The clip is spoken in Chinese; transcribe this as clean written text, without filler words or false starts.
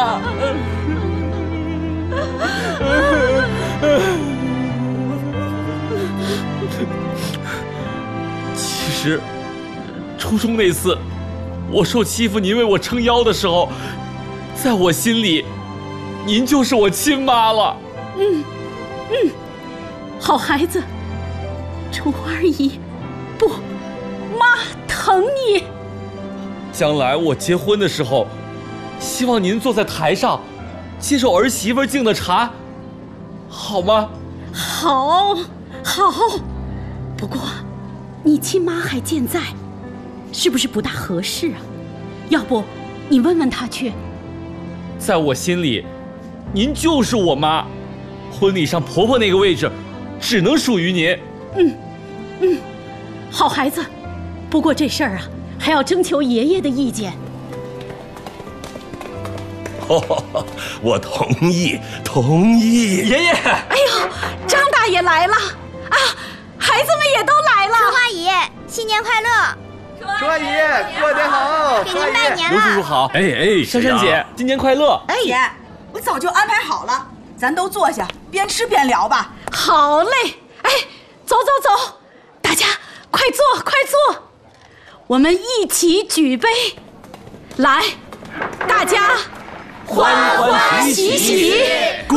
啊！其实，初中那次，我受欺负，您为我撑腰的时候，在我心里，您就是我亲妈了。 好孩子，楚儿姨，不，妈疼你。 将来我结婚的时候，希望您坐在台上，接受儿媳妇敬的茶，好吗？ 好，好。不过，你亲妈还健在，是不是不大合适啊？要不，你问问她去。 在我心里，您就是我妈，婚礼上婆婆那个位置，只能属于您。 好孩子，不过这事儿啊，还要征求爷爷的意见。 我同意，同意。 爷爷， 哎呦，张大爷来了啊！孩子们也都来了。 春花姨，新年快乐！ 春花姨，过年好！ 给您拜年刘叔叔了。 好。 哎， 珊珊姐，新年快乐！ 哎，姐，我早就安排好了，咱都坐下，边吃边聊吧。 好嘞，哎，走走走，大家快坐快坐，我们一起举杯，来，大家欢欢喜喜。